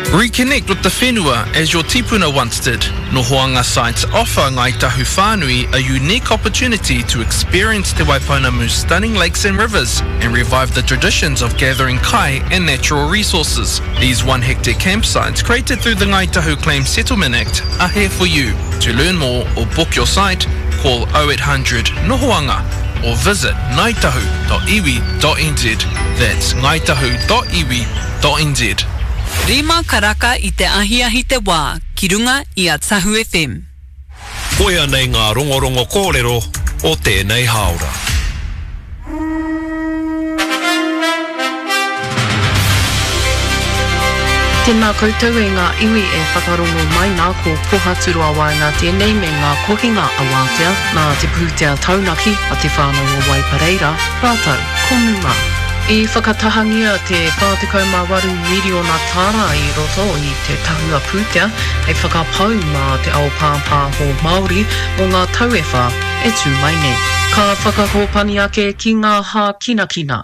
Reconnect with the whenua as your tipuna once did. Nohoanga sites offer Ngai Tahu Whānui a unique opportunity to experience Te Waipounamu's stunning lakes and rivers and revive the traditions of gathering kai and natural resources. These 1 hectare campsites created through the Ngai Tahu Claims Settlement Act are here for you. To learn more or book your site, call 0800 Nohoanga or visit ngaitahu.iwi.nz. That's ngaitahu.iwi.nz. Rima karaka I te ahiahi te wā, ki runga I a Tahu FM. Koia nei ngā rongorongo kōrero o tēnei haora. Tēnā koutou e ngā iwi e whakarongo mai nā ko pohaturu a waenga tēnei me ngā kohinga a wātea nā te pūtea taunaki a te whānau o Waipareira, rātau, konunga. I whakatahangia te 48 miliona tāra I roto I te tahua pūtea hei whakapau mā te ao pāpā ho Māori o ngā tauewha e tū mai nei. Ka whakakopani ake ki ngā hā kinakina.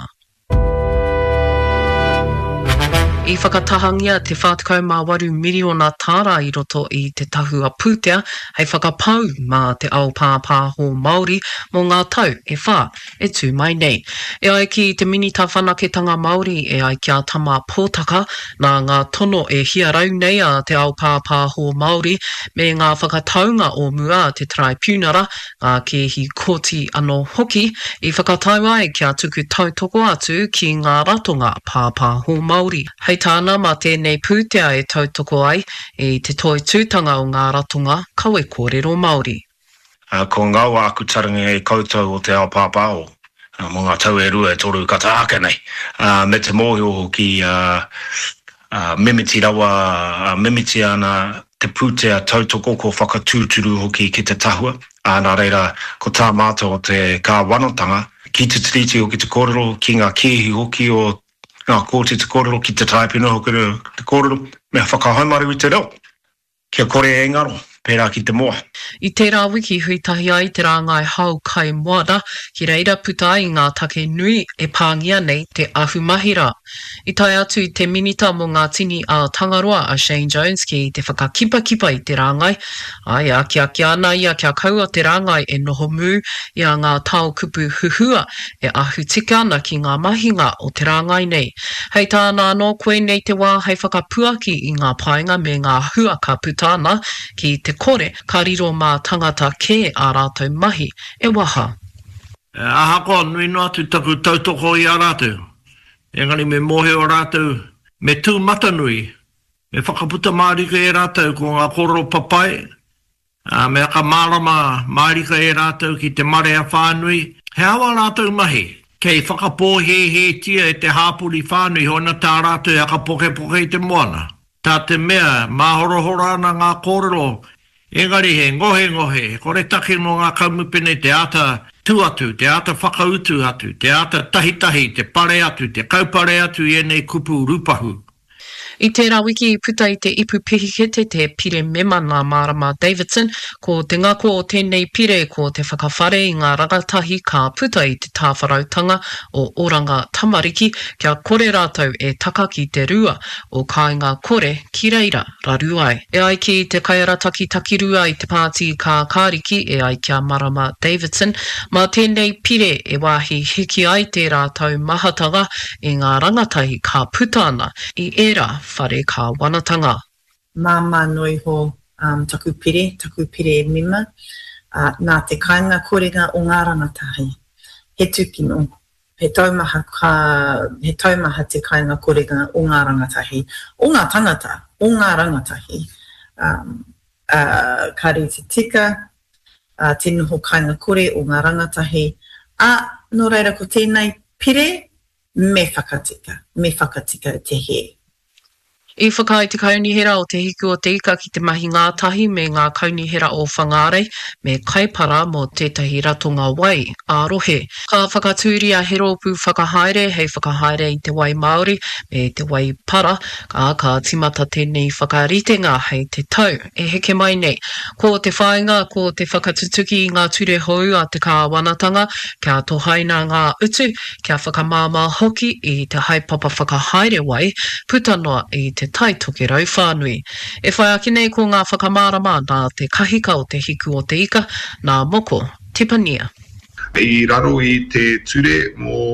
I whakatahangia te 48 miliona tāra I roto I te tahua pūtea hei whakapau mā te ao pāpā ho Māori mō ngā tau e whā e tū mai nei. E ai ki te minita whanaketanga Māori e ai kia tama pōtaka nā ngā tono e hiarau nei a te ao pāpā ho Māori me ngā whakataunga o mua te Tribunara ngā kehi koti anō hoki I whakatau ai kia tuku tautoko atu ki ngā ratonga pāpā ho Māori. Hei tāna mā tēnei pūtea e tautoko ai I te toi tūtanga o ngā ratonga kawe kōrero Māori. Ko ngā wā aku tarangi e koutou o te ao pāpāo. Mō ngā tau e rua e toru kataaka nei. Me te mōhio ki mimiti rawa, mimiti ana te pūtea tautoko ko whakatūturu hoki ki te tahua. Nā reira, ko tā mātou o te kā wanotanga, ki te tiriti o ki te kōrero, ki ngā kehi hoki o ngā kōti te kōrero, ki te taipina hoki te kōrero, mea whakahaumaru I te reo. Kia kore e ngaro. Pērā ki te moa. I tērā wiki huitahi ai te rāngai hau kai moada, ki reira puta I ngā take nui e pāngia nei te ahumahira. I tai atu I te minita mō ngā tini a Tangaroa a Shane Jones ki te whakakipa I te rāngai. Ai a kia ana ia kia kaua te rāngai e noho mū I a ngā tau kupu huhua e ahu tika ana ki ngā mahinga o te rāngai nei. Hei tāna anō koe nei te wā hei whakapuaki I ngā painga me ngā huaka putana ki te kore ka riro mā tangata ke a rātou mahi e waha. Aha koa nui noa tu taku tautoko I a rātou. Engari me mohe o rātou me tū matanui. Me whakaputa mārika e rātou ko ngā koro papai. Me aka mārama mārika e rātou ki te mare a whānui. He awa rātou mahi. Kei whakapō he tia e te hāpuri whānui hona tā rātou aka poke I te moana. Tā te mea māhorohora ana ngā kōrero. Engari he ngohe, kore take no ngā kaumupene te ata tuatu, te ata whakautu atu, te ata tahitahi, te pare atu, te kaupare atu I nei kupu rupahu. I tērā wiki I puta I te ipu pihikete te pire mema nā Marama Davidson, ko te ngako o tēnei pire ko te whakawhare I ngā rangatahi ka puta I te tāwharautanga o Oranga Tamariki, kia kore rātou e taka ki te rua o kāinga kore ki reira raruai. E ai ki te kaiarataki takirua I te pāti ka kāriki e ai kia Marama Davidson, mā tēnei pire e wāhi hiki ai te rātou mahatanga I ngā rangatahi ka puta ana I era whare ka wanatanga. Māma noi ho taku pire mima, nā te kāinga kōrenga o ngā rangatahi. He tukino, he taumaha te kāinga kōrenga o ngā rangatahi, o ngā tangata, o ngā rangatahi. Kari te tika, tēnei ho kāinga kore o ngā rangatahi, no reira ko tēnei pire, me whakatika te he. I whakai te kaunihera o te hiku o te ika ki te mahi ngātahi me ngā kaunihera o whangarei me kaipara mō tētahi ratonga wai, ārohe. Ka whakatūria he rōpū whakahaere hei whakahaere I te wai Māori me te wai para, ka timata tēnei whakaritenga hei te tau e heke mai nei. Ko te whainga, ko te whakatutuki I ngā ture hou a te kāwanatanga, kia tohaina ngā utu, kia whakamāmā hoki I te haipapa whakahaere wai, putanoa I te te taitoke rau whānui. E whai aki nei ko ngā whakamārama nā te kahika o te hiku o te ika, nā moko, Tipania. I raro I te ture mō